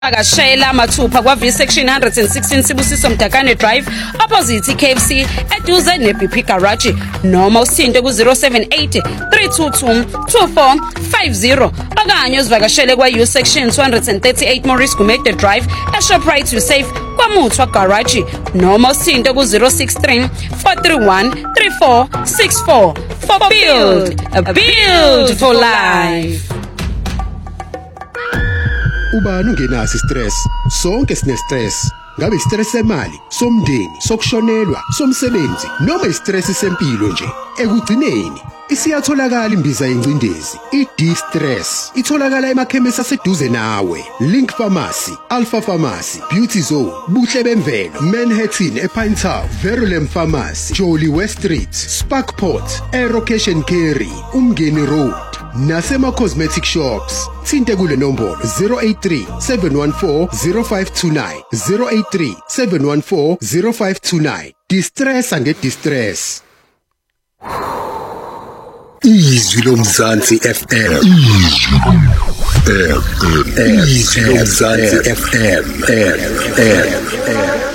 Akashayela mathupha kwa V section 116 Sibusiso Mdakane Drive opposite KFC eduze neBP Garage noma usinde ku 078 322 2450 okanye uzivakashele kwa U section 238 Maurice Gumede Drive eShoprite uSafe kwaMuthwa Garage noma usinde ku 063 431 3464 for build a beautiful life. Ubani ungenaso stress sonke sine stress ngabe stress semali somndeni sokushonelwa somsebenzi noma istress sempilo nje ekugcineni isiyatholakala imbiza yencindezi iD-stress itholakala emakhemisi aseduze nawe Link Pharmacy Alpha Pharmacy Beauty Zone Buhle Bemvelo Manhattan ePinetown Verulam Pharmacy Jolly West Street Sparkport Aerocation Carry Umngeni Road Nasema Cosmetic Shops Thinte kule nombolo 083 714 0529 083 714 0529 Distress and distress Izwi lomzansi FM Izwi lomzansi FM